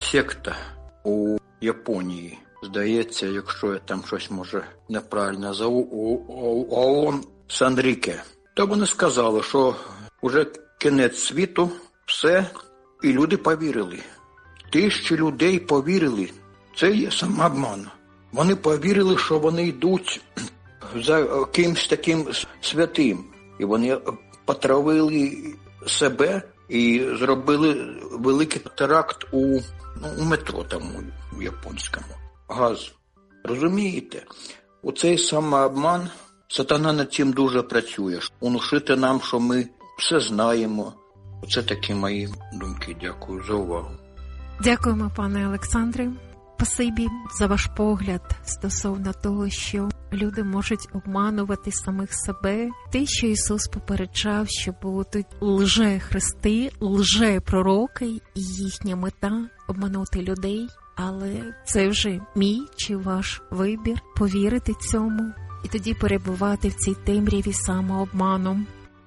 секта у Японії. Здається, якщо я там щось, може, неправильно назову, ООН Санріке. То вони сказали, що вже кінець світу, все, і люди повірили. Тисячі людей повірили. Це є самообман. Вони повірили, що вони йдуть за кимсь таким святим. І вони потравили себе і зробили великий теракт у метро там у японському. Газ. Розумієте? Оцей самообман, сатана над цим дуже працює. Внушити нам, що ми все знаємо. Оце такі мої думки. Дякую за увагу. Дякуємо, пане Олександре. Спасибі за ваш погляд стосовно того, що люди можуть обманувати самих себе. Те, що Ісус попереджав, що будуть лже-христи, лже-пророки, і їхня мета – обманути людей. Але це вже мій чи ваш вибір – повірити цьому і тоді перебувати в цій темряві самообманом.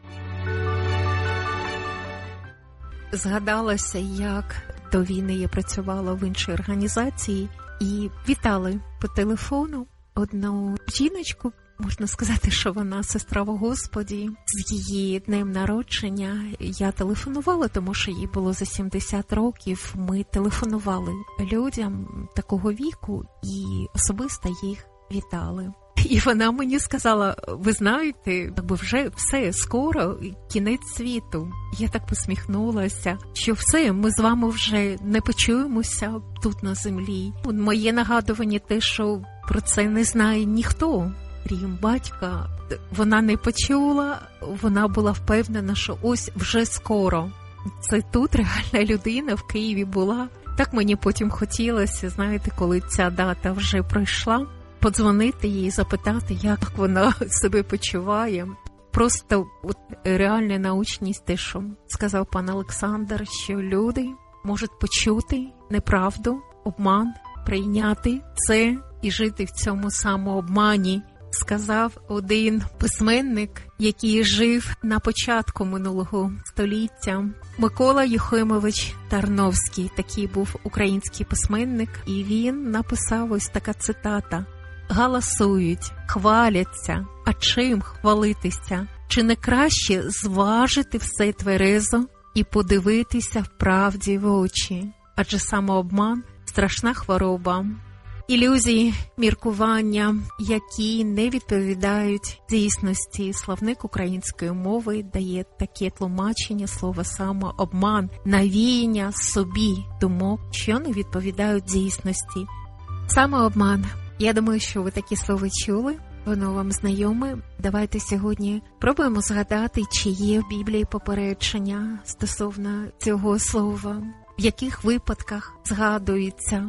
Згадалося, як до війни я працювала в іншій організації і вітали по телефону одну жіночку, можна сказати, що вона сестра в Господі. З її днем народження я телефонувала, тому що їй було за 70 років. Ми телефонували людям такого віку і особисто їх вітали. І вона мені сказала, ви знаєте, вже все, скоро кінець світу. Я так посміхнулася, що все, ми з вами вже не почуємося тут на землі. Моє нагадування те, що про це не знає ніхто, крім батька. Вона не почула, вона була впевнена, що ось вже скоро. Це тут реальна людина в Києві була. Так мені потім хотілося, знаєте, коли ця дата вже пройшла, подзвонити їй, запитати, як вона себе почуває. Просто реальна научність, те, що сказав пан Олександр, що люди можуть почути неправду, обман, прийняти це і жити в цьому самообмані. Сказав один письменник, який жив на початку минулого століття, Микола Юхимович Тарновський. Такий був український письменник, і він написав ось така цитата: «Галасують, хваляться, а чим хвалитися? Чи не краще зважити все тверезо і подивитися в правді в очі? Адже самообман – страшна хвороба». Ілюзії, міркування, які не відповідають дійсності. Словник української мови дає таке тлумачення слова самообман – навіяння собі думок, що не відповідають дійсності. Самообман. Я думаю, що ви такі слова чули, воно вам знайоме. Давайте сьогодні пробуємо згадати, чи є в Біблії попередження стосовно цього слова, в яких випадках згадується.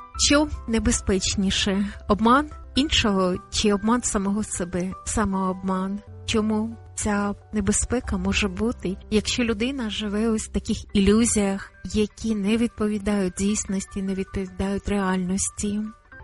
Що небезпечніше – обман іншого чи обман самого себе, самообман? Чому ця небезпека може бути, якщо людина живе ось в таких ілюзіях, які не відповідають дійсності, не відповідають реальності?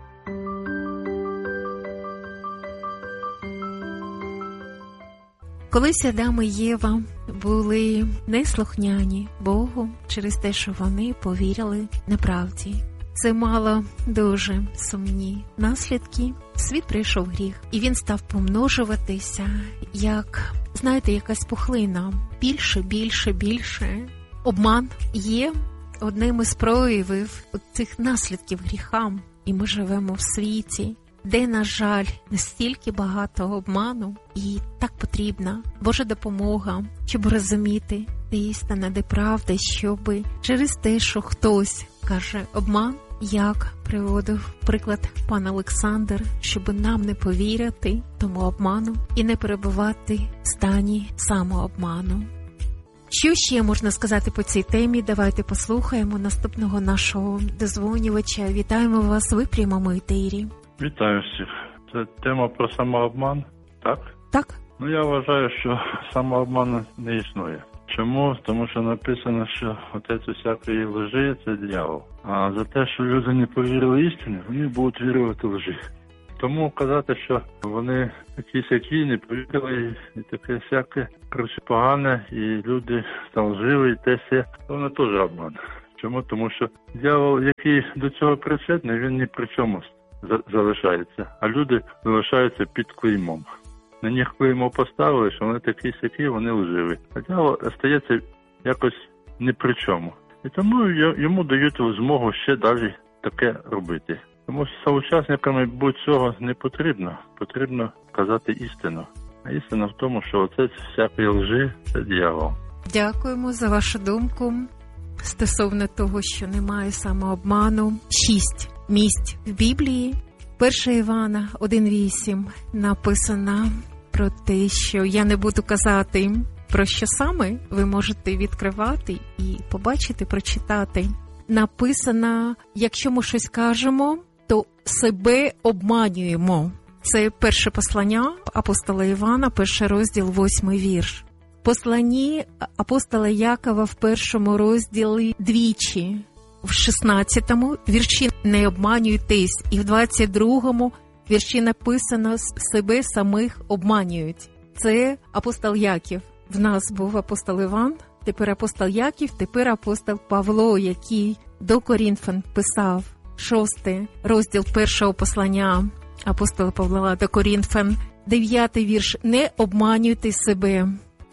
Колись Адам і Єва були неслухняні Богу через те, що вони повірили неправді. Це мало дуже сумні наслідки. Світ прийшов гріх, і він став помножуватися, як, знаєте, якась пухлина. Більше, більше, більше. Обман є одним із проявів цих наслідків гріха. І ми живемо в світі, де, на жаль, настільки багато обману, і так потрібна Божа допомога, щоб розуміти, де істина, де правда, щоб через те, що хтось каже обман, як приводив приклад пан Олександр, щоб нам не повірити тому обману і не перебувати в стані самообману. Що ще можна сказати по цій темі? Давайте послухаємо наступного нашого дозвонювача. Вітаємо вас, ви в прямому етері. Вітаю всіх. Це тема про самообман, так? Так. Я вважаю, що самообману не існує. Чому? Тому що написано, що отець усякої лжи – це диявол. А за те, що люди не повірили істині, вони будуть вірувати лжи. Тому казати, що вони які не повірили, і таке всяке, коротше, погане, і люди там живі, і те все, воно теж обман. Чому? Тому що диявол, який до цього причетний, він ні при чому залишається, а люди залишаються під клеймом. На них клеймо поставили, що вони такі-сякі, вони лживі. А диявол стається якось ні при чому. І тому йому дають змогу ще далі таке робити. Тому соучасниками будь-цього не потрібно. Потрібно казати істину. А істина в тому, що отець всякої лжи – це диявол. Дякуємо за вашу думку стосовно того, що немає самообману. 6 місць в Біблії. 1 Івана 1:8 написано про те, що я не буду казати, про що саме ви можете відкривати і побачити, прочитати. Написано, якщо ми щось кажемо, то себе обманюємо. Це перше послання апостола Івана, 1 розділ, 8 вірш. Посланні апостола Якова в 1 розділі двічі. В 16-му вірші «Не обманюйтесь» і в 22-му вірші написано «Себе самих обманюють». Це апостол Яків. В нас був апостол Іван, тепер апостол Яків, тепер апостол Павло, який до Корінфян писав 6 розділ 1 послання апостола Павла до Корінфян, 9 вірш «Не обманюйте себе»,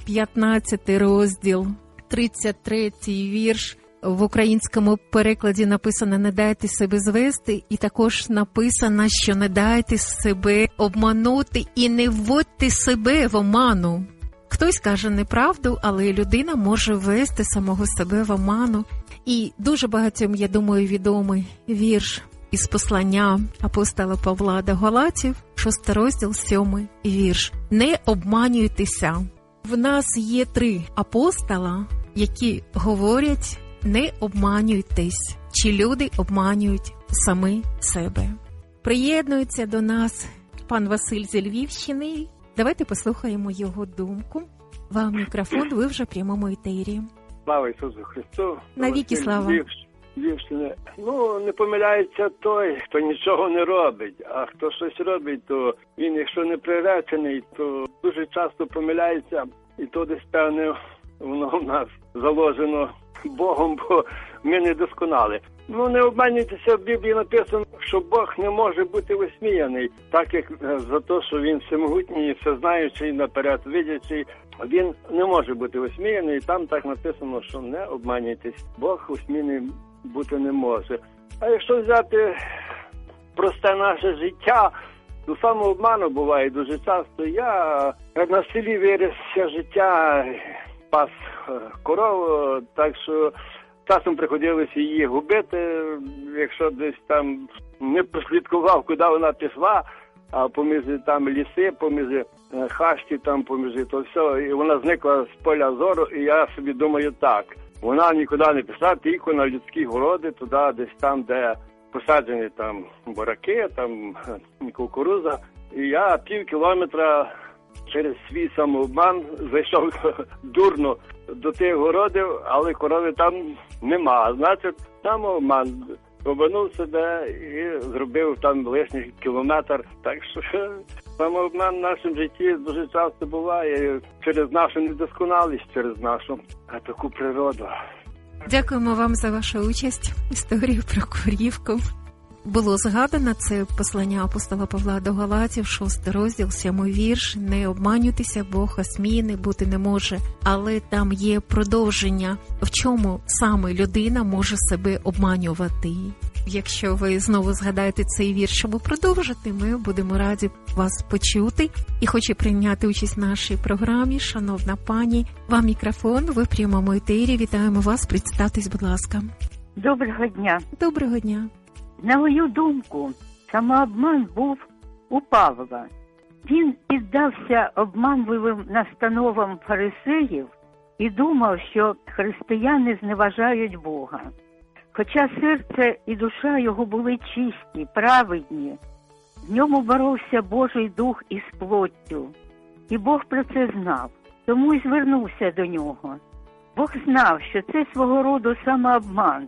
15 розділ, 33 вірш. В українському перекладі написано «Не дайте себе звести», і також написано, що не дайте себе обманути і не вводьте себе в оману. Хтось каже неправду, але людина може ввести самого себе в оману. І дуже багатьом, я думаю, відомий вірш із послання апостола Павла до Галатів, 6 розділ, 7 вірш. «Не обманюйтеся». В нас є 3 апостола, які говорять «не обманюйтесь», чи люди обманюють самі себе. Приєднується до нас пан Василь зі Львівщини. Давайте послухаємо його думку. Вам мікрофон, ви вже в прямому етері. Слава Ісусу Христу! Навіки слава! Львівщини. Не помиляється той, хто нічого не робить, а хто щось робить, то він, якщо не приречений, то дуже часто помиляється, і то десь, певне, воно в нас заложено Богом, бо ми не досконалі. Не обманюйтеся, в Біблії написано, що Бог не може бути висміяний, так як за те, що він всемогутній, всезнаючий, наперед видячий, він не може бути висміяний, і там так написано, що не обманюйтесь, Бог висміяний бути не може. А якщо взяти просте наше життя, то самообману буває дуже часто. Я на селі виріс все життя, пас корову, так що часом приходилося її губити, якщо десь там не прослідкував, куди вона пішла, а поміж там ліси, поміж хащі, там поміж то все, і вона зникла з поля зору, і я собі думаю так, вона нікуди не пішла, тільки на людські городи, туди десь там, де посаджені там буряки, там кукурудза, і я пів кілометра через свій самообман зайшов дурно до тих городів, але корови там нема. Значить, самообман. Обманув себе і зробив там лишній кілометр. Так що самообман в нашому житті дуже часто буває через нашу недосконалість, через нашу таку природу. Дякуємо вам за вашу участь в історії про корівку. Було згадано це послання апостола Павла до Галатів, 6 розділ, 7 вірш. Не обманюйтеся, Бог осміяний бути не може. Але там є продовження, в чому саме людина може себе обманювати. Якщо ви знову згадаєте цей вірш, щоб продовжити, ми будемо раді вас почути. І хочу прийняти участь в нашій програмі. Шановна пані, вам мікрофон, ви в прямому етері. Вітаємо вас, представтесь, будь ласка. Доброго дня. Доброго дня. На мою думку, самообман був у Павла. Він піддався обманливим настановам фарисеїв і думав, що християни зневажають Бога. Хоча серце і душа його були чисті, праведні, в ньому боровся Божий дух із плоттю. І Бог про це знав, тому й звернувся до нього. Бог знав, що це свого роду самообман,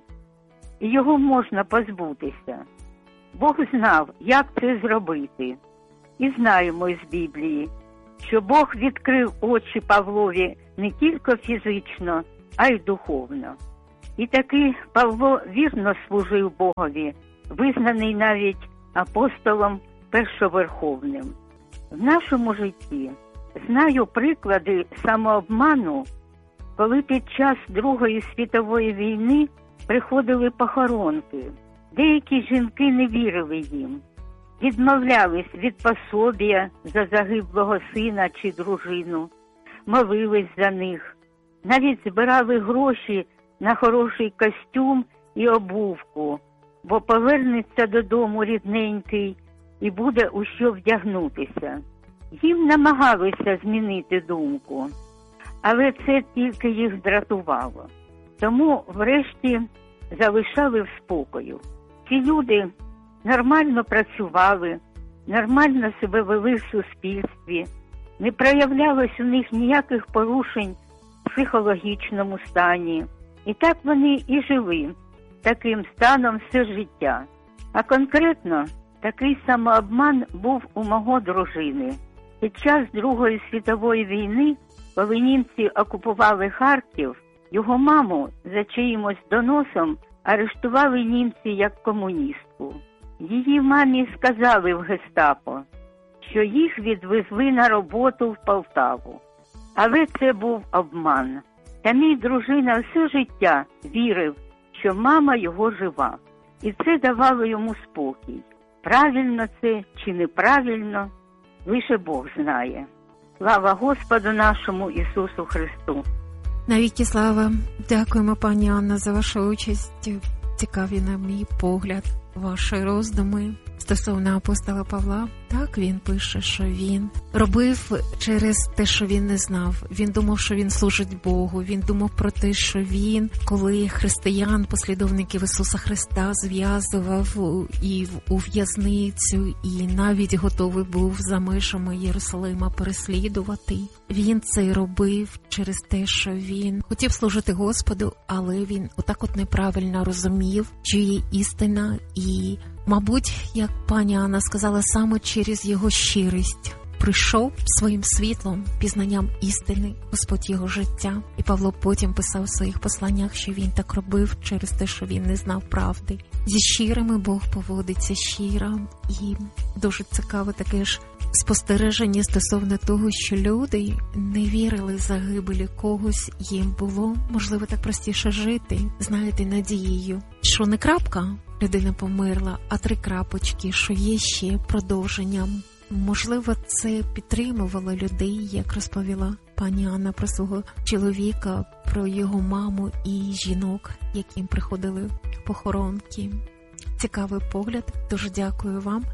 і його можна позбутися. Бог знав, як це зробити. І знаємо із Біблії, що Бог відкрив очі Павлові не тільки фізично, а й духовно. І таки Павло вірно служив Богові, визнаний навіть апостолом першоверховним. В нашому житті знаю приклади самообману, коли під час Другої світової війни приходили похоронки. Деякі жінки не вірили їм, відмовлялись від пособія за загиблого сина чи дружину, молились за них, навіть збирали гроші на хороший костюм і обувку, бо повернеться додому рідненький і буде у що вдягнутися. Їм намагалися змінити думку, але це тільки їх дратувало. Тому врешті залишали в спокою. Ці люди нормально працювали, нормально себе вели в суспільстві, не проявлялось у них ніяких порушень в психологічному стані. І так вони і жили таким станом все життя. А конкретно такий самообман був у мого дружини. Під час Другої світової війни, коли німці окупували Харків, його маму за чиїмось доносом арештували німці як комуністку. Її мамі сказали в гестапо, що їх відвезли на роботу в Полтаву. Але це був обман. Та мій дружина все життя вірив, що мама його жива. І це давало йому спокій. Правильно це чи неправильно, лише Бог знає. Слава Господу нашому Ісусу Христу! Навіки слава! Дякуємо, пані Анна, за вашу участь. Цікаві, на мій погляд, ваші роздуми стосовно апостола Павла. Так, він пише, що він робив через те, що він не знав. Він думав, що він служить Богу. Він думав про те, що він, коли християн, послідовників Ісуса Христа, зв'язував і у в'язницю, і навіть готовий був за межами Єрусалима переслідувати. Він це робив через те, що він хотів служити Господу, але він отак от неправильно розумів, що є істина. І, мабуть, як пані Анна сказала, саме через його щирість прийшов своїм світлом, пізнанням істини Господь його життя. І Павло потім писав у своїх посланнях, що він так робив через те, що він не знав правди. Зі щирими Бог поводиться щиро. І дуже цікаве таке ж спостереження стосовно того, що люди не вірили загибелі когось, їм було, можливо, так простіше жити, знаєте, надією, що не крапка, людина померла, а 3 крапочки, що є ще продовженням. Можливо, це підтримувало людей, як розповіла пані Анна про свого чоловіка, про його маму і жінок, яким приходили похоронки. Цікавий погляд, дуже дякую вам.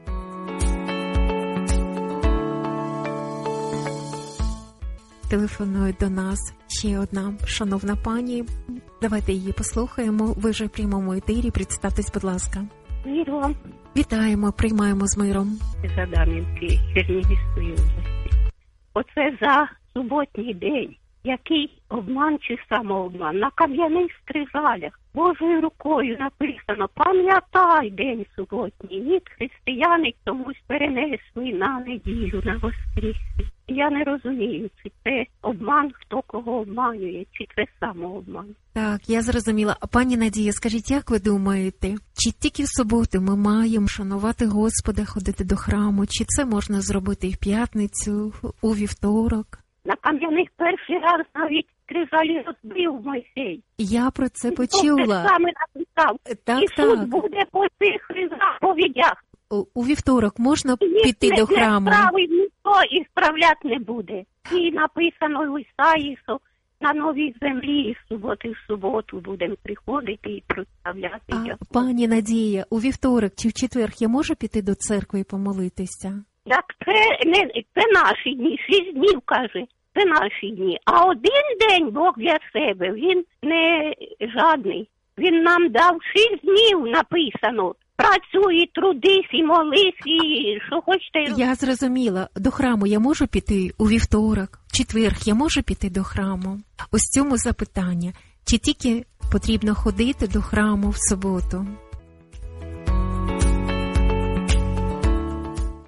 Телефонує до нас ще одна шановна пані. Давайте її послухаємо. Ви вже в прямому етері. Представтесь, будь ласка. Мир вам. Вітаємо, приймаємо з миром. За Дар'їнки, Чернігівської області. Оце за суботній день. Який обман чи самообман? На кам'яних скрижалях Божою рукою написано: пам'ятай день суботній. Ні, християни чомусь перенесли на неділю, на воскресіння. Я не розумію, чи це обман, хто кого обманює, чи це самообман. Так, я зрозуміла. Пані Надія, скажіть, як ви думаєте, чи тільки в суботу ми маємо шанувати Господа, ходити до храму, чи це можна зробити і в п'ятницю, у вівторок? На кам'яних перший раз навіть скрижалі розбив Мойсей. Я про це почула. Хто саме написав? Так, і суд буде по цих заповідях. У вівторок можна піти до храму? Справи ніхто і справляти не буде. І написано у Ісаї, що на новій землі з суботи в суботу будемо приходити і прославляти. Пані Надія, у вівторок чи в четвер я можу піти до церкви і помолитися? Так це наші дні, 6 днів, каже. Це наші дні. А один день Бог для себе, він не жадний. Він нам дав 6 днів, написано. Працюй, трудись і молись, і що хочете. Я зрозуміла. До храму я можу піти у вівторок, в четвер я можу піти до храму? Ось цьому запитання. Чи тільки потрібно ходити до храму в суботу?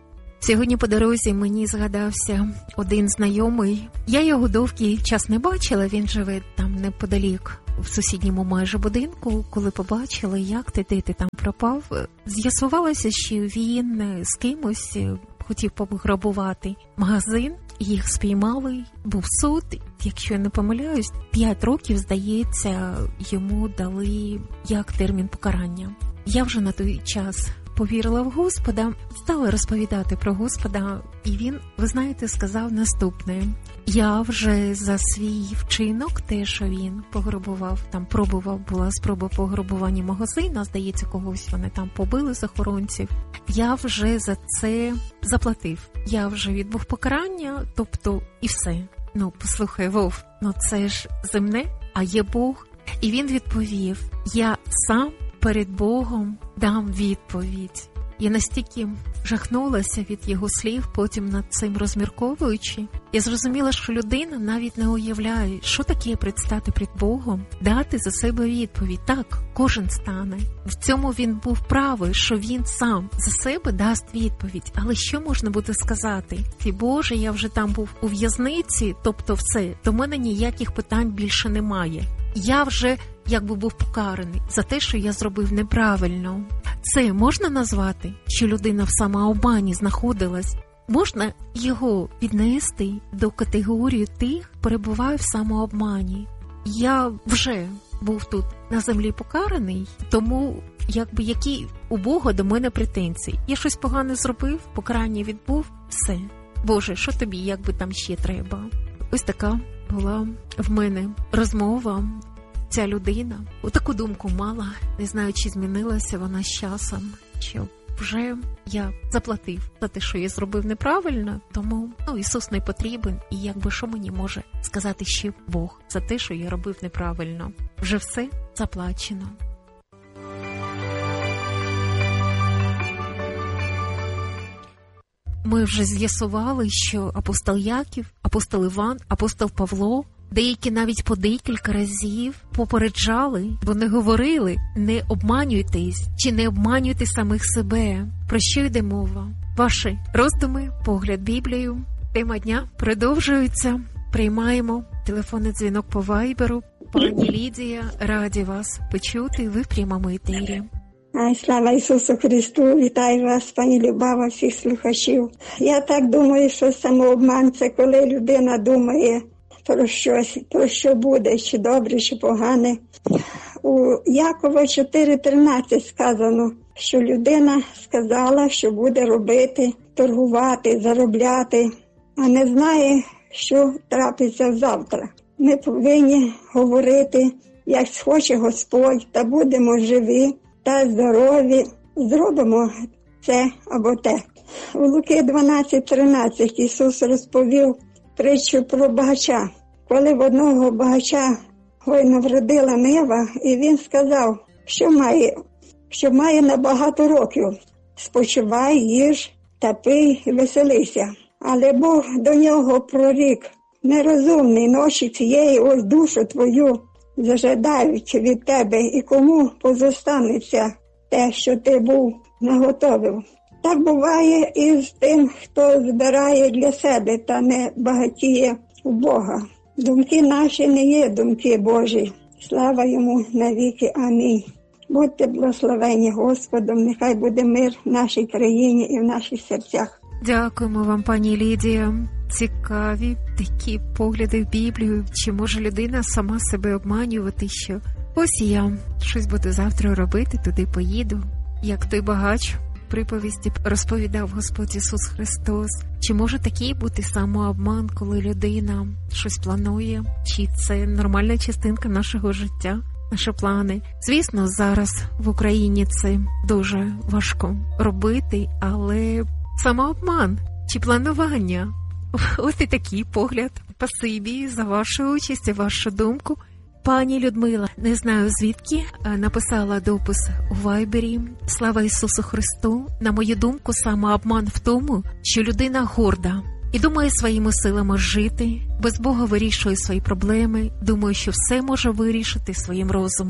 Сьогодні по дорозі мені згадався один знайомий. Я його довгий час не бачила, він живе там неподалік, в сусідньому майже будинку. Коли побачила, як ти, де ти там пропав, з'ясувалося, що він з кимось хотів пограбувати магазин. Їх спіймали, був суд, якщо я не помиляюсь, 5 років, здається, йому дали як термін покарання. Я вже на той час повірила в Господа, стала розповідати про Господа, і він, ви знаєте, сказав наступне. Я вже за свій вчинок, те, що він пограбував, там була спроба пограбування магазину, здається, когось вони там побили з охоронців. Я вже за це заплатив. Я вже відбув покарання, тобто і все. Послухай, Вов, це ж земне, а є Бог. І він відповів, я сам перед Богом дам відповідь. Я настільки жахнулася від його слів, потім над цим розмірковуючи. Я зрозуміла, що людина навіть не уявляє, що таке предстати перед Богом, дати за себе відповідь. Так, кожен стане. В цьому він був правий, що він сам за себе дасть відповідь. Але що можна буде сказати? Боже, я вже там був у в'язниці, тобто все, до мене ніяких питань більше немає. Я вже якби був покараний за те, що я зробив неправильно. Це можна назвати, що людина в самообмані знаходилась? Можна його піднести до категорії тих, хто перебуває в самообмані? Я вже був тут на землі покараний, тому які у Бога до мене претензії? Я щось погане зробив, покарання відбув, все. Боже, що тобі там ще треба? Ось така була в мене розмова. Ця людина таку думку мала, не знаю, чи змінилася вона з часом, що вже я заплатив за те, що я зробив неправильно, тому Ісус не потрібен, і що мені може сказати ще Бог за те, що я робив неправильно. Вже все заплачено. Ми вже з'ясували, що апостол Яків, апостол Іван, апостол Павло, деякі навіть по декілька разів попереджали, вони говорили, не обманюйтесь чи не обманюйте самих себе. Про що йде мова? Ваші роздуми, погляд Біблію. Тема дня продовжується. Приймаємо телефонний дзвінок по Вайберу. Пані Лідія, раді вас почути, ви в прямому етері. Слава Ісусу Христу, вітаю вас, пані Любава, всіх слухачів. Я так думаю, що самообман – це коли людина думає про щось, про що буде, чи добре, чи погане. У Якова 4:13 сказано, що людина сказала, що буде робити, торгувати, заробляти, а не знає, що трапиться завтра. Ми повинні говорити, як схоче Господь, та будемо живі та здорові, зробимо це або те. У Луки 12:13 Ісус розповів притчу про багача. Коли в одного багача гойно вродила нива, і він сказав, що має на багато років. Спочивай, їж та пий, веселися. Але Бог до нього прорік, нерозумний, ночі цієї ось душу твою зажадають від тебе, і кому позостанеться те, що ти був наготовив. Так буває і з тим, хто збирає для себе та не багатіє у Бога. Думки наші не є думки Божі. Слава йому навіки. Амінь. Будьте благословені Господом, нехай буде мир в нашій країні і в наших серцях. Дякуємо вам, пані Лідія. Цікаві такі погляди в Біблію. Чи може людина сама себе обманювати, що ось я щось буду завтра робити, туди поїду. Як той багач приповісті розповідав Господь Ісус Христос. Чи може такий бути самообман, коли людина щось планує? Чи це нормальна частинка нашого життя, наші плани? Звісно, зараз в Україні це дуже важко робити, але самообман чи планування? Ось і такий погляд. Спасибі за вашу участь і вашу думку. Пані Людмила, не знаю звідки, написала допис у Вайбері. Слава Ісусу Христу. На мою думку, самообман в тому, що людина горда і думає своїми силами жити, без Бога вирішує свої проблеми, думає, що все може вирішити своїм розумом.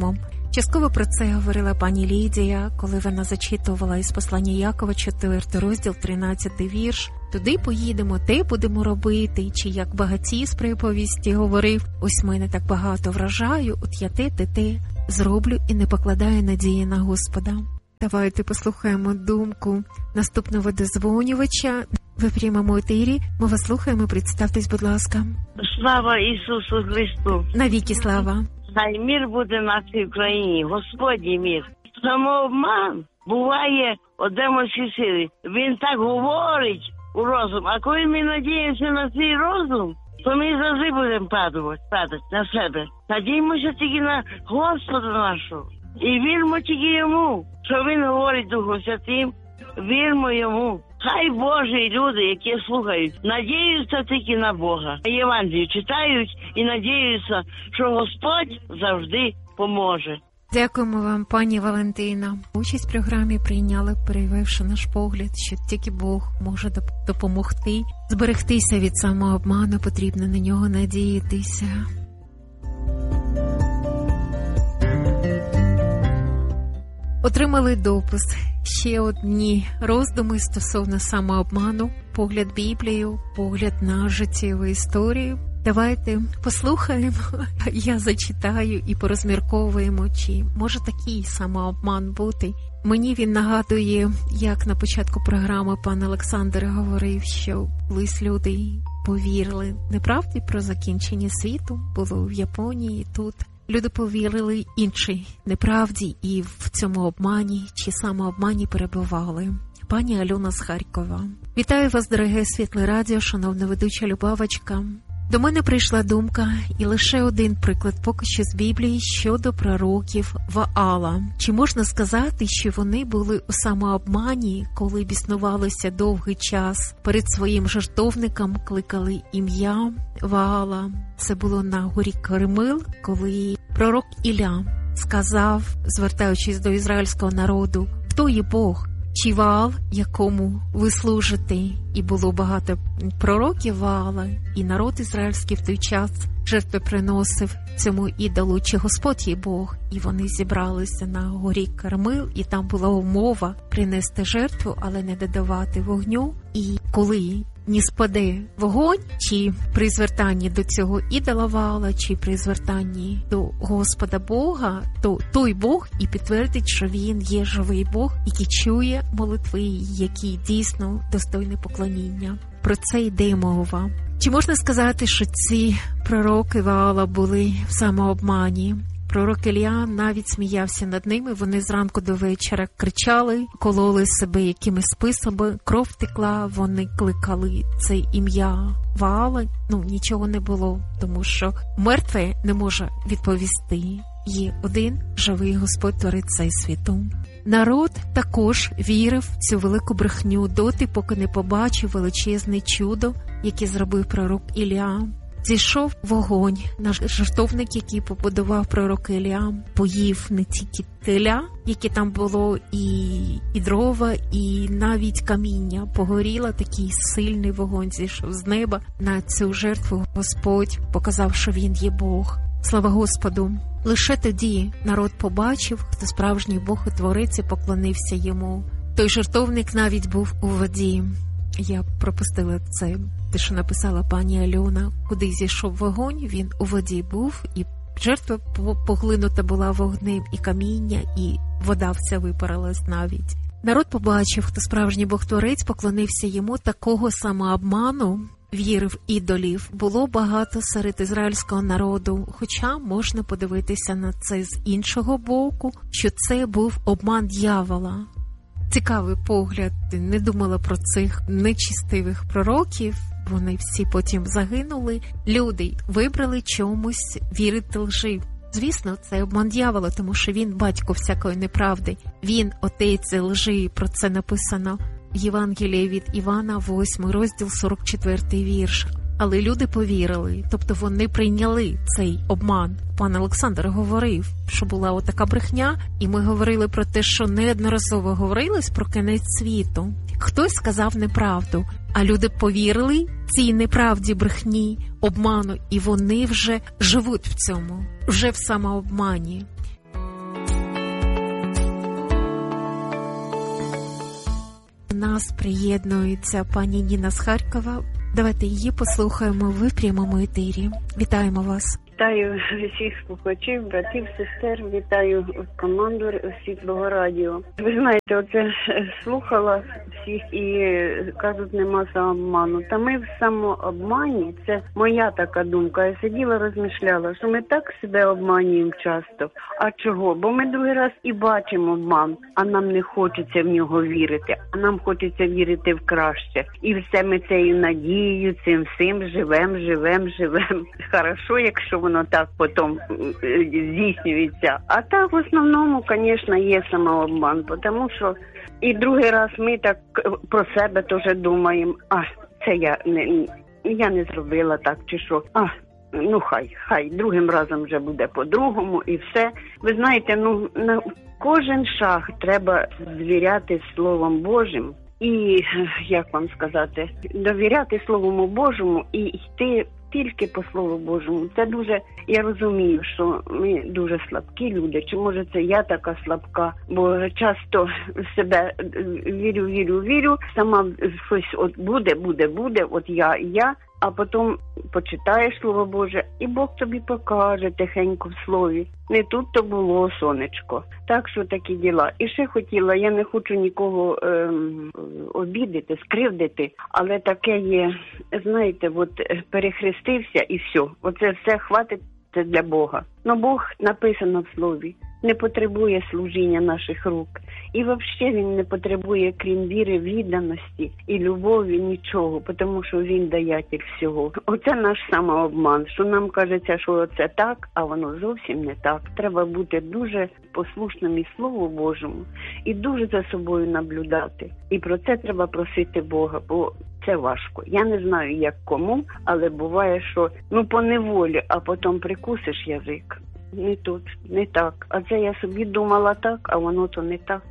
Частково про це говорила пані Лідія, коли вона зачитувала із послання Якова 4 розділ 13 вірш. Туди поїдемо, те будемо робити, чи як багатій з приповісті говорив, ось мене так багато вражаю, от я те зроблю і не покладаю надії на Господа. Давайте послухаємо думку наступного дозвонювача. Ви в прямому етері, ми вас слухаємо, представтесь, будь ласка. Слава Ісусу Христу! Навіки слава! Хай мир буде нашій Україні, Господній мир. Самообман буває одемося сили. Він так говорить у розум, а коли ми надіємося на свій розум, то ми завжди будемо падати на себе. Надіємося тільки на Господа нашого. І вірмо тільки Йому, що Він говорить Духом Святим, вірмо Йому. Хай Божі люди, які слухають, надіються тільки на Бога. Євангелію читають і надіються, що Господь завжди поможе. Дякуємо вам, пані Валентина. Участь в програмі прийняли, перевівши наш погляд, що тільки Бог може допомогти. Зберегтися від самообману, потрібно на нього надіятися. Отримали допис. Ще одні роздуми стосовно самообману, погляд Біблію, погляд на життєву історію. Давайте послухаємо, я зачитаю і порозмірковуємо, чи може такий самообман бути. Мені він нагадує, як на початку програми пан Олександр говорив, що колись люди повірили неправді про закінчення світу, було в Японії, тут. Люди повірили іншій неправді і в цьому обмані чи самообмані перебували. Пані Альона з Харкова. Вітаю вас, дороге Світле Радіо, шановна ведуча Любавочка. До мене прийшла думка і лише один приклад поки що з Біблії щодо пророків Ваала. Чи можна сказати, що вони були у самообмані, коли біснувалися довгий час? Перед своїм жертовником кликали ім'я Ваала. Це було на горі Кармил, коли пророк Ілля сказав, звертаючись до ізраїльського народу, «Хто є Бог? Чи Ваал, якому ви служите?» І було багато пророків Ваала, і народ ізраїльський в той час жертви приносив цьому ідолу, чи Господь є Бог. І вони зібралися на горі Кармил, і там була умова принести жертву, але не додавати вогню. І коли не спаде вогонь, чи при звертанні до цього ідола Ваала, чи при звертанні до Господа Бога, то той Бог і підтвердить, що він є живий Бог, який чує молитви, який дійсно достойний поклоніння. Про це йде мова. Чи можна сказати, що ці пророки Ваала були в самообмані? Пророк Ілля навіть сміявся над ними, вони зранку до вечора кричали, кололи себе якимись списами, кров текла, вони кликали це ім'я Ваала, нічого не було, тому що мертве не може відповісти. Є один живий Господь, творець цей світу. Народ також вірив в цю велику брехню доти, поки не побачив величезне чудо, яке зробив пророк Ілля. Зійшов вогонь, наш жертовник, який побудував пророк Ілля, поїв не тільки теля, яке там було, і дрова, і навіть каміння. Погоріло, такий сильний вогонь зійшов з неба. На цю жертву Господь показав, що він є Бог. Слава Господу! Лише тоді народ побачив, хто справжній Бог і Творець, і поклонився йому. Той жертовник навіть був у воді. Я пропустила це, те, що написала пані Альона. Куди зійшов вогонь, він у воді був, і жертва поглинута була вогнем, і каміння, і вода вся випарилась навіть. Народ побачив, хто справжній Бог-творець, поклонився йому. Такого самообману, вірив ідолів, було багато серед ізраїльського народу. Хоча можна подивитися на це з іншого боку, що це був обман дьявола. Цікавий погляд, не думала про цих нечистивих пророків, вони всі потім загинули. Люди вибрали чомусь вірити лжи. Звісно, це обман дьявола, тому що він батько всякої неправди. Він отець лжи, про це написано в Євангелії від Івана, 8 розділ, 44 вірш. Але люди повірили, тобто вони прийняли цей обман. Пан Олександр говорив, що була отака брехня, і ми говорили про те, що неодноразово говорилось про кінець світу. Хтось сказав неправду, а люди повірили цій неправді, брехні, обману, і вони вже живуть в цьому, вже в самообмані. нас приєднується пані Ніна з Харкова. Давайте її послухаємо в прямому етері. Вітаємо вас. Вітаю всіх слухачів, братів, сестер, вітаю команду Світлого радіо. Ви знаєте, оце слухала всіх і кажуть, нема самообману. Та ми в самообмані, це моя така думка. Я сиділа, розмишляла, що ми так себе обманюємо часто. А чого? Бо ми другий раз і бачимо обман, а нам не хочеться в нього вірити, а нам хочеться вірити в краще. І все ми цією надією, цим всім живем. Хорошо, якщо воно так потім здійснюється. А так в основному, звісно, є самообман, тому що і другий раз ми так про себе теж думаємо, це я не зробила так, чи що, ну хай, другим разом вже буде по-другому і все. Ви знаєте, на кожен шаг треба звіряти Словом Божим і, як вам сказати, довіряти Словому Божому і йти тільки по Слову Божому. Це дуже, я розумію, що ми дуже слабкі люди, чи може це я така слабка, бо часто в себе вірю, сама щось от буде, от я, а потім почитаєш Слово Боже, і Бог тобі покаже тихенько в слові. Не тут то було, сонечко. Так що такі діла. І ще хотіла, я не хочу нікого обідати, скривдити, але таке є, знаєте, от перехрестився і все. Оце все хватить, це для Бога. Но Бог, написано в слові, не потребує служіння наших рук. І взагалі він не потребує, крім віри, відданості і любові, нічого, тому що він даятель всього. Оце наш самообман, що нам кажеться, що це так, а воно зовсім не так. Треба бути дуже послушним і Слову Божому, і дуже за собою наблюдати. І про це треба просити Бога, бо це важко. Я не знаю, як кому, але буває, що по неволі, а потім прикусиш язик. Не тут, не так. А це я собі думала так, а воно то не так.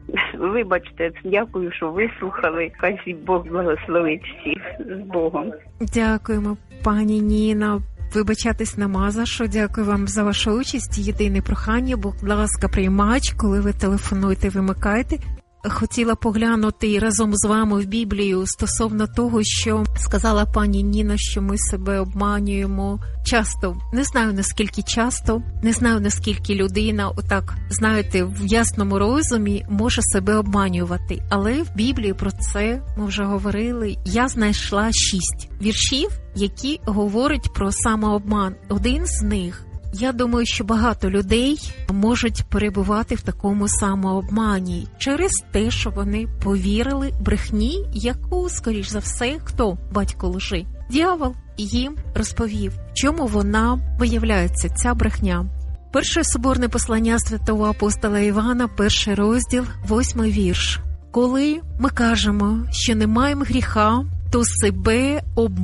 Вибачте, дякую, що вислухали. Хай Бог благословить всіх. З Богом. Дякуємо, пані Ніна. Вибачатись нема за що. Дякую вам за вашу участь. Єдине прохання, будь ласка, приймач, коли ви телефонуєте, вимикайте. Хотіла поглянути разом з вами в Біблію стосовно того, що сказала пані Ніна, що ми себе обманюємо часто. Не знаю, наскільки часто, не знаю, наскільки людина, отак, знаєте, в ясному розумі може себе обманювати. Але в Біблії про це ми вже говорили. Я знайшла 6 віршів, які говорять про самообман. Один з них, я думаю, що багато людей можуть перебувати в такому самообмані через те, що вони повірили брехні, яку, скоріш за все, хто? Батько лжи. Дьявол їм розповів, в чому вона виявляється, ця брехня. Перше соборне послання святого апостола Івана, 1 розділ, 8 вірш. Коли ми кажемо, що не маємо гріха, то себе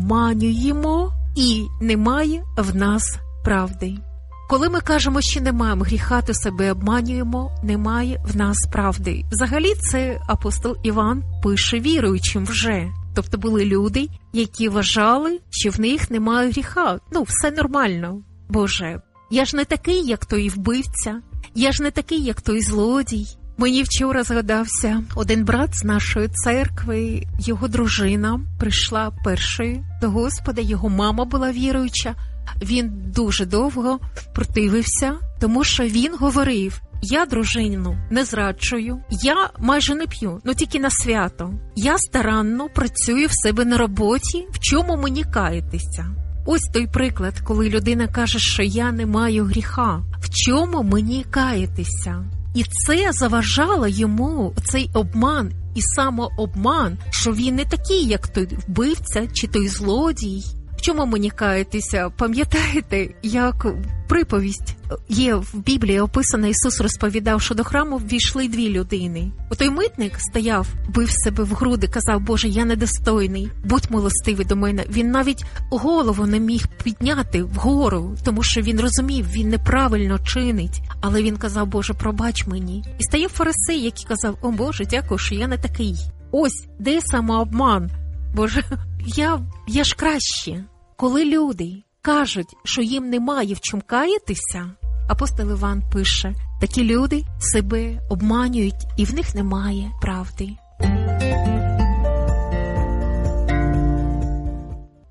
обманюємо і немає в нас правди. Коли ми кажемо, що не маємо гріха, то себе обманюємо, немає в нас правди. Взагалі це апостол Іван пише віруючим вже. Тобто були люди, які вважали, що в них немає гріха. Все нормально. Боже, я ж не такий, як той вбивця. Я ж не такий, як той злодій. Мені вчора згадався один брат з нашої церкви. Його дружина прийшла першою до Господа, його мама була віруюча. Він дуже довго противився, тому що він говорив, я дружину не зраджую, я майже не п'ю, тільки на свято. Я старанно працюю в себе на роботі, в чому мені каятися? Ось той приклад, коли людина каже, що я не маю гріха, в чому мені каятися? І це заважало йому, цей обман і самообман, що він не такий, як той вбивця чи той злодій. В чому мені каятися? Пам'ятаєте, як приповість є в Біблії описана, Ісус розповідав, що до храму ввійшли 2 людини. Отой митник стояв, бив себе в груди, казав, Боже, я недостойний, будь милостивий до мене. Він навіть голову не міг підняти вгору, тому що він розумів, він неправильно чинить. Але він казав, Боже, пробач мені. І стояв фарисей, який казав, о Боже, дякую, що я не такий. Ось, де самообман? Боже, я ж краще. Коли люди кажуть, що їм немає в чому каятися, апостол Іван пише, такі люди себе обманюють і в них немає правди.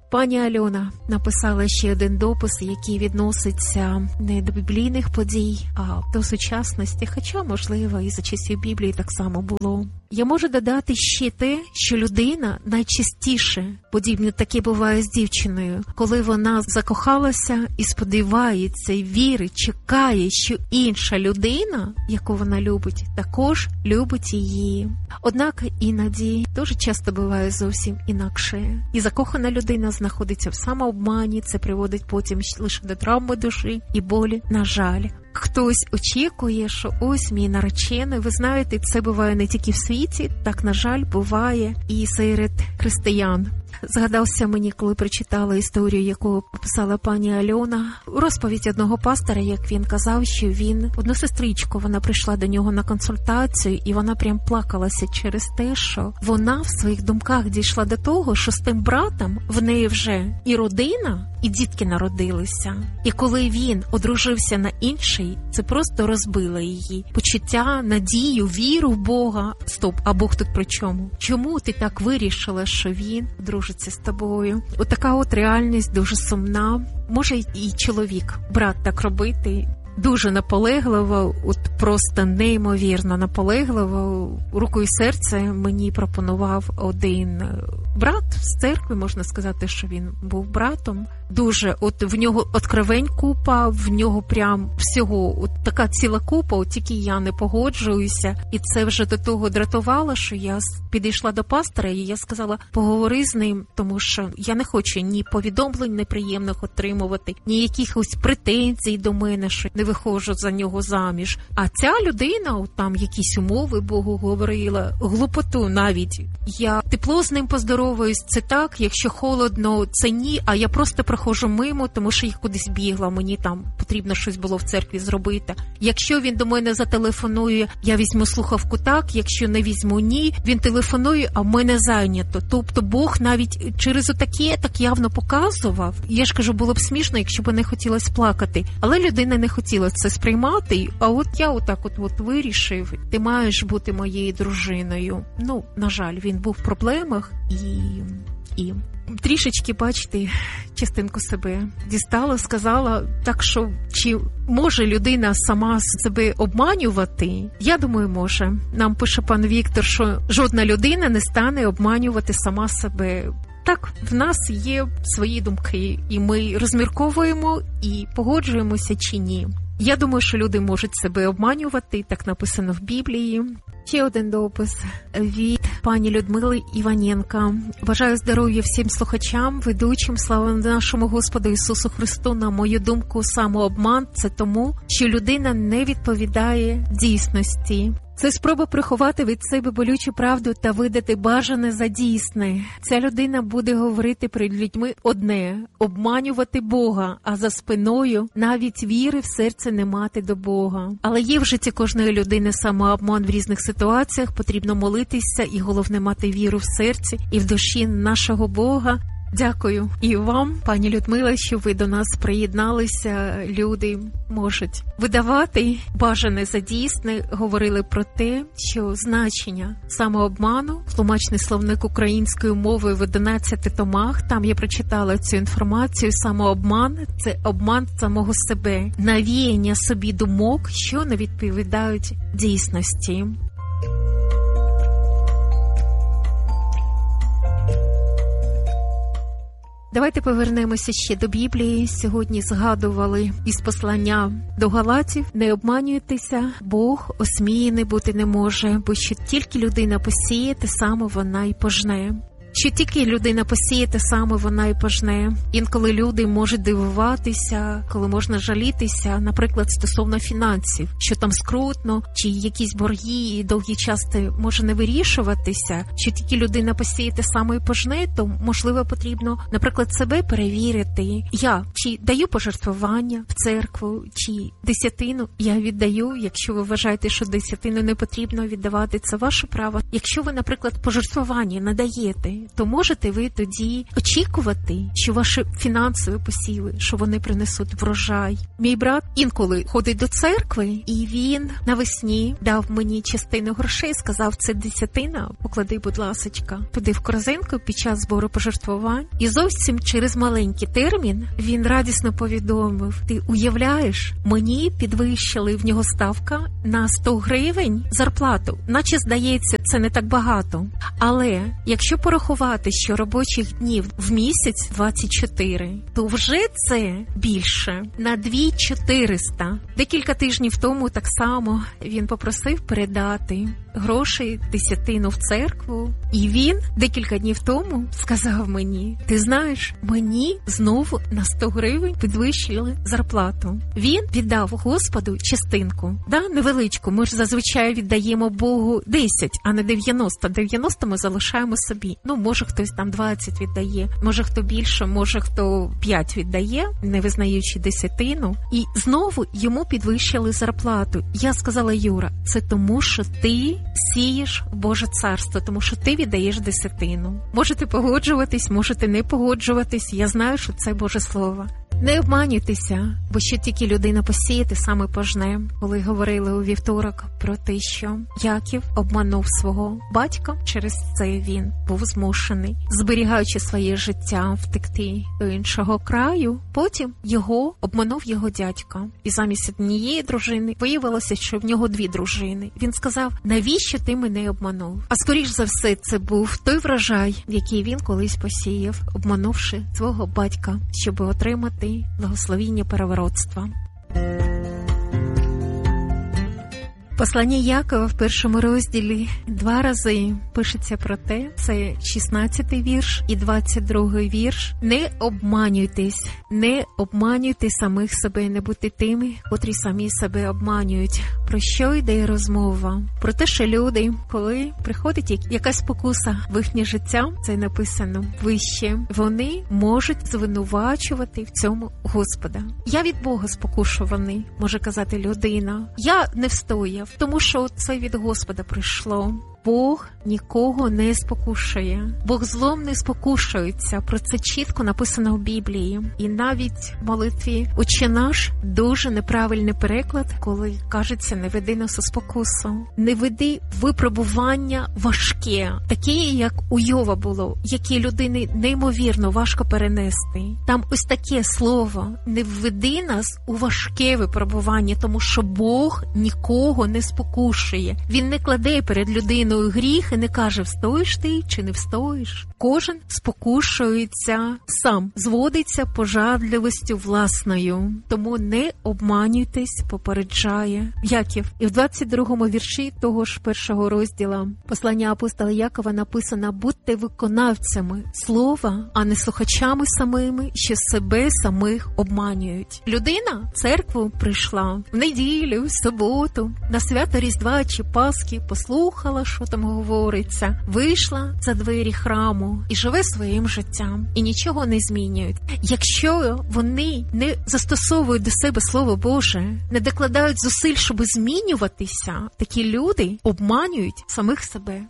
Пані Альона написала ще один допис, який відноситься не до біблійних подій, а до сучасності, хоча, можливо, і за часів Біблії так само було. Я можу додати ще те, що людина найчастіше, подібне таке буває з дівчиною, коли вона закохалася і сподівається, і вірить, чекає, що інша людина, яку вона любить, також любить її. Однак іноді дуже часто буває зовсім інакше. І закохана людина знаходиться в самообмані, це приводить потім лише до травми душі і болі, на жаль. Хтось очікує, що ось мій наречений. Ви знаєте, це буває не тільки в світі, так, на жаль, буває і серед християн. Згадався мені, коли прочитала історію, яку описала пані Альона, розповідь одного пастора, як він казав, що одну сестричку, вона прийшла до нього на консультацію, і вона прям плакалася через те, що вона в своїх думках дійшла до того, що з тим братом в неї вже і родина, і дітки народилися. І коли він одружився на інший, це просто розбило її почуття, надію, віру в Бога. Стоп, а Бог тут при чому? Чому ти так вирішила, що він дружиться з тобою? Отака от реальність дуже сумна. Може і чоловік, брат, так робити дуже наполегливо, от просто неймовірно наполегливо. Рукою серця мені пропонував один брат з церкви, можна сказати, що він був братом. Дуже, от в нього откровень купа, в нього прям всього, от така ціла купа, от тільки я не погоджуюся. І це вже до того дратувало, що я підійшла до пастора, і я сказала, поговори з ним, тому що я не хочу ні повідомлень неприємних отримувати, ні якихось претензій до мене, що не виходжу за нього заміж. А ця людина, от там якісь умови Богу говорила, глупоту навіть. Я тепло з ним поздороваюсь, це так, якщо холодно, це ні, а я просто проходжу мимо, тому що я кудись бігла, мені там потрібно щось було в церкві зробити. Якщо він до мене зателефонує, я візьму слухавку так, якщо не візьму ні, він телефонує, а в мене зайнято. Тобто Бог навіть через отаке так явно показував. Я ж кажу, було б смішно, якщо б не хотілося плакати. Але людина не хотіла це сприймати, а от я отак от вирішив, ти маєш бути моєю дружиною. Ну, на жаль, він був в проблемах і трішечки, бачите, частинку себе дістала, сказала, так що, чи може людина сама себе обманювати? Я думаю, може. Нам пише пан Віктор, що жодна людина не стане обманювати сама себе. Так, в нас є свої думки, і ми розмірковуємо і погоджуємося чи ні. Я думаю, що люди можуть себе обманювати, так написано в Біблії. Ще один допис від пані Людмили Іваненка. Бажаю здоров'я всім слухачам, ведучим, слава нашому Господу Ісусу Христу. На мою думку, самообман – це тому, що людина не відповідає дійсності. Це спроба приховати від себе болючу правду та видати бажане за дійсне. Ця людина буде говорити перед людьми одне – обманювати Бога, а за спиною навіть віри в серце не мати до Бога. Але є в житті кожної людини самообман в різних ситуаціях, потрібно молитися і головне мати віру в серці і в душі нашого Бога. Дякую і вам, пані Людмила, що ви до нас приєдналися. Люди можуть видавати бажане за дійсне. Говорили про те, що значення самообману, тлумачний словник української мови в 11 томах, там я прочитала цю інформацію, самообман – це обман самого себе, навіяння собі думок, що не відповідають дійсності. Давайте повернемося ще до Біблії. Сьогодні згадували із послання до Галатів. Не обманюйтеся, Бог осміяний бути не може, бо що тільки людина посіє, те саме вона й пожне. Що тільки людина посіє, те саме вона і пожне. Інколи люди можуть дивуватися, коли можна жалітися, наприклад, стосовно фінансів, що там скрутно, чи якісь борги і довгі час може не вирішуватися, що тільки людина посіє, те саме і пожне, то, можливо, потрібно, наприклад, себе перевірити. Я чи даю пожертвування в церкву, чи десятину я віддаю, якщо ви вважаєте, що десятину не потрібно віддавати, це ваше право. Якщо ви, наприклад, пожертвування надаєте, то можете ви тоді очікувати, що ваші фінансові посіви, що вони принесуть врожай. Мій брат інколи ходить до церкви, і він навесні дав мені частину грошей, сказав, це десятина, поклади, будь ласочка, туди в корзинку під час збору пожертвувань. І зовсім через маленький термін він радісно повідомив, ти уявляєш, мені підвищили, в нього ставка на 100 гривень зарплату. Наче, здається, це не так багато. Але якщо порахувати, що робочих днів в місяць 24, то вже це більше на 2400. Декілька тижнів тому так само він попросив передати гроші, десятину в церкву. І він декілька днів тому сказав мені, ти знаєш, мені знову на 100 гривень підвищили зарплату. Він віддав Господу частинку, невеличку. Ми ж зазвичай віддаємо Богу 10, а не 90. 90 ми залишаємо собі. Може хтось там 20 віддає, може хто більше, може хто 5 віддає, не визнаючи десятину. І знову йому підвищили зарплату. Я сказала, Юра, це тому, що ти сієш в Боже царство, тому що ти віддаєш десятину. Можете погоджуватись, можете не погоджуватись, я знаю, що це Боже Слово. Не обманюйтеся, бо що тільки людина посіє, те саме пожне. Коли говорили у вівторок про те, що Яків обманув свого батька, через це він був змушений, зберігаючи своє життя, втекти до іншого краю. Потім його обманув його дядько. І замість однієї дружини виявилося, що в нього 2 дружини. Він сказав, навіщо ти мене обманув? А скоріш за все, це був той врожай, який він колись посіяв, обманувши свого батька, щоб отримати благословіння переворотства. Послання Якова в 1 розділі 2 рази пишеться про те, це 16-й вірш і 22-й вірш. Не обманюйте самих себе, не будьте тими, котрі самі себе обманюють. Про що йде розмова? Про те, що люди, коли приходить якась спокуса в їхнє життя, це написано вище, вони можуть звинувачувати в цьому Господа. Я від Бога спокушуваний, може казати людина. Я не встояв, тому що це від Господа прийшло. Бог нікого не спокушує. Бог злом не спокушується. Про це чітко написано в Біблії. І навіть в молитві «Отче наш» дуже неправильний переклад, коли кажеться «не веди нас у спокусу». Не веди випробування важке, таке, як у Йова було, яке людини неймовірно важко перенести. Там ось таке слово «не введи нас у важке випробування», тому що Бог нікого не спокушує. Він не кладе перед людиною гріх і не каже, встоїш ти чи не встоїш. Кожен спокушується сам, зводиться пожадливістю власною. Тому не обманюйтесь, попереджає Яків. І в 22-му вірші того ж 1-го розділа послання апостола Якова написано, будьте виконавцями слова, а не слухачами самими, що себе самих обманюють. Людина в церкву прийшла в неділю, в суботу, на свято Різдва чи Пасхи, послухала, що там говориться, вийшла за двері храму і живе своїм життям, і нічого не змінюють. Якщо вони не застосовують до себе Слово Боже, не докладають зусиль, щоб змінюватися, такі люди обманюють самих себе.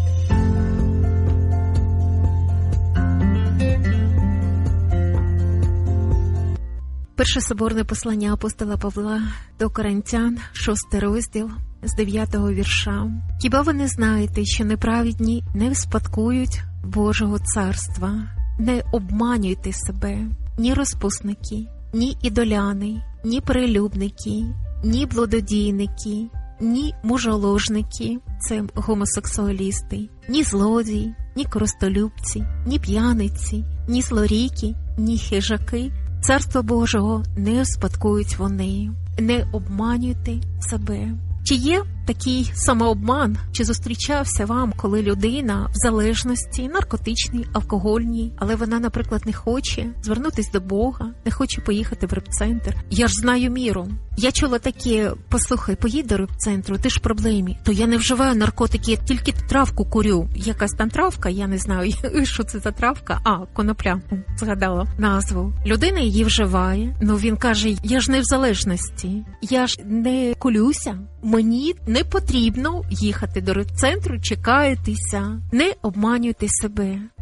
Перше соборне послання апостола Павла до Коринтян, 6 розділ, з 9-го вірша. Хіба ви не знаєте, що неправедні не вспадкують Божого царства? Не обманюйте себе, ні розпусники, ні ідоляни, ні перелюбники, ні блудодійники, ні мужоложники, це гомосексуалісти, ні злодії, ні коростолюбці, ні п'яниці, ні злоріки, ні хижаки. Царство Божого не успадкують вони. Не обманюйте себе. Чи є такий самообман? Чи зустрічався вам, коли людина в залежності, наркотичній, алкогольній, але вона, наприклад, не хоче звернутися до Бога, не хоче поїхати в реп-центр? Я ж знаю міру. Я чула таке, послухай, поїдь до реп-центру, ти ж в проблемі. То я не вживаю наркотики, я тільки травку курю. Якась там травка, я не знаю, що це за травка. Конопля, згадала назву. Людина її вживає, він каже, я ж не в залежності, я ж не колюся. Мені не потрібно їхати до реп-центру, чекаєтеся. Не обманюйте себе.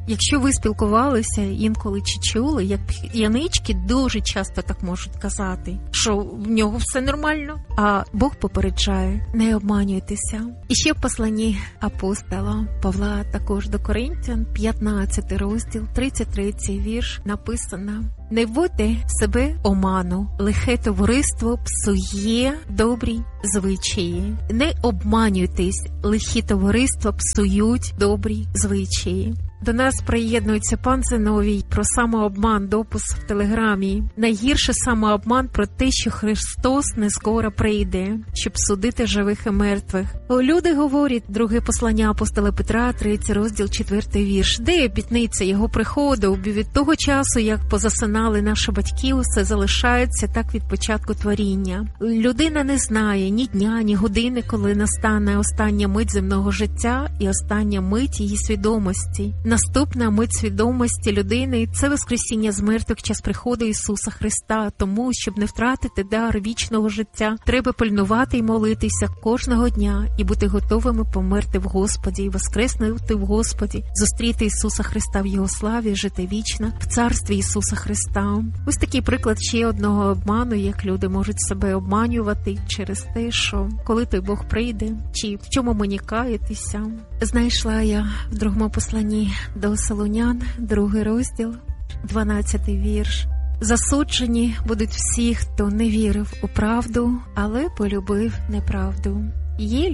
Якщо ви спілкувалися інколи чи чули, як п'янички дуже часто так можуть казати, що в нього все нормально, а Бог попереджає, не обманюйтеся. І ще в посланні апостола Павла також до Коринтян, 15 розділ, 33 вірш, написано: «Не вводьте себе оману, лихе товариство псує добрі звичаї». Не обманюйтесь, лихі товариства псують добрі звичаї. До нас приєднується пан Зиновій про самообман, допис в Телеграмі. Найгірше самообман про те, що Христос не скоро прийде, щоб судити живих і мертвих. Люди говорять, друге послання апостола Петра, 3 розділ, 4 вірш. Де обітниця його приходу? Бо від того часу, як позасинали наші батьки, усе залишається так від початку творіння. Людина не знає ні дня, ні години, коли настане остання мить земного життя і остання мить її свідомості. Наступна мить свідомості людини – це воскресіння з мертвих час приходу Ісуса Христа. Тому, щоб не втратити дар вічного життя, треба пильнувати і молитися кожного дня і бути готовими померти в Господі, і воскреснути в Господі, зустріти Ісуса Христа в Його славі, жити вічно в царстві Ісуса Христа. Ось такий приклад ще одного обману, як люди можуть себе обманювати через те, що коли той Бог прийде, чи в чому мені каятися. Знайшла я в другому посланні до Солунян, 2 розділ, 12 вірш. «Засуджені будуть всі, хто не вірив у правду, але полюбив неправду». Є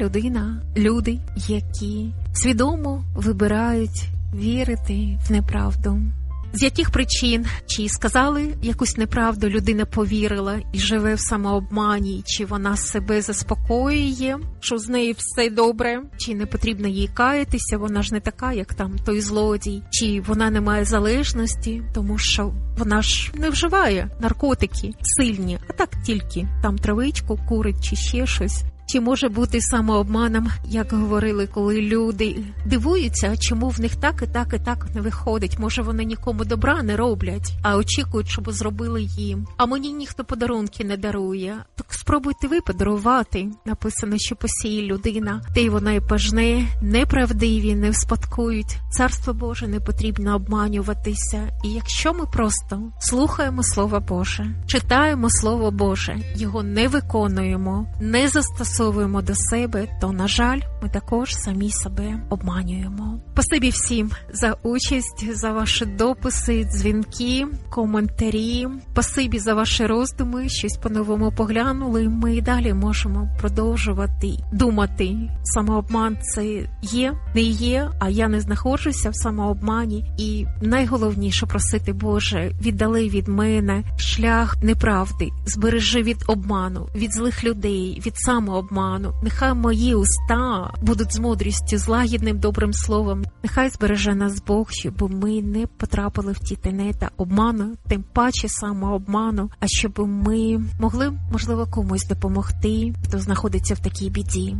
люди, які свідомо вибирають вірити в неправду. З яких причин? Чи сказали якусь неправду, людина повірила і живе в самообмані, чи вона себе заспокоює, що з нею все добре, чи не потрібно їй каятися, вона ж не така, як там той злодій, чи вона не має залежності, тому що вона ж не вживає наркотики сильні, а так тільки там травичку курить чи ще щось. Чи може бути самообманом, як говорили, коли люди дивуються, чому в них так і так не виходить. Може, вони нікому добра не роблять, а очікують, щоб зробили їм. А мені ніхто подарунки не дарує. Так спробуйте ви подарувати. Написано, що посіє людина, те й вона й пожне. Неправдиві не вспадкують. Царство Боже, не потрібно обманюватися. І якщо ми просто слухаємо Слово Боже, читаємо Слово Боже, його не виконуємо, не застосовуємо до себе, то, на жаль, ми також самі себе обманюємо. Спасибі всім за участь, за ваші дописи, дзвінки, коментарі. Спасибі за ваші роздуми, щось по-новому поглянули. Ми і далі можемо продовжувати думати. Самообман – це є, не є, а я не знаходжуся в самообмані. І найголовніше просити, Боже, віддали від мене шлях неправди, збережи від обману, від злих людей, від самообману. Нехай мої уста будуть з мудрістю, з лагідним добрим словом. Нехай збереже нас Бог, щоб ми не потрапили в ті тенета обману, тим паче самообману, а щоб ми могли, можливо, комусь допомогти, хто знаходиться в такій біді.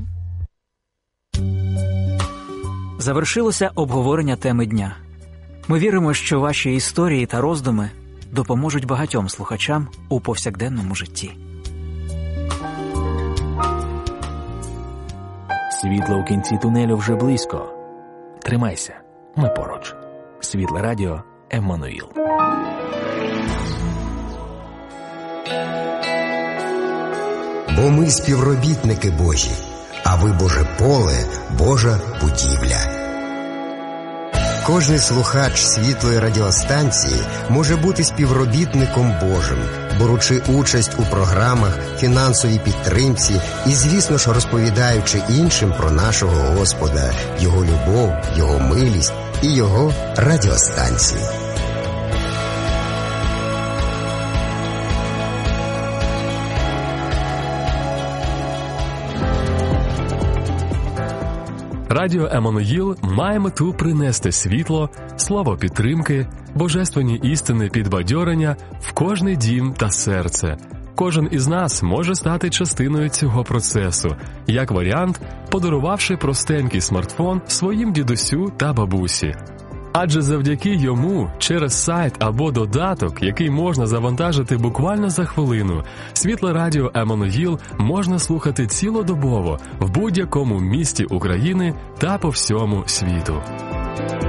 Завершилося обговорення теми дня. Ми віримо, що ваші історії та роздуми допоможуть багатьом слухачам у повсякденному житті. Світло у кінці тунелю вже близько. Тримайся, ми поруч. Світле радіо Еммануїл. Бо ми співробітники Божі, а ви Боже поле, Божа будівля. Кожний слухач світлої радіостанції може бути співробітником Божим, беручи участь у програмах, фінансовій підтримці і, звісно ж, розповідаючи іншим про нашого Господа, Його любов, Його милість і Його радіостанції. Радіо Еммануїл має мету принести світло, слово підтримки, божественні істини підбадьорення в кожний дім та серце. Кожен із нас може стати частиною цього процесу, як варіант, подарувавши простенький смартфон своїм дідусю та бабусі. Адже завдяки йому через сайт або додаток, який можна завантажити буквально за хвилину, світле радіо Еммануїл можна слухати цілодобово в будь-якому місті України та по всьому світу.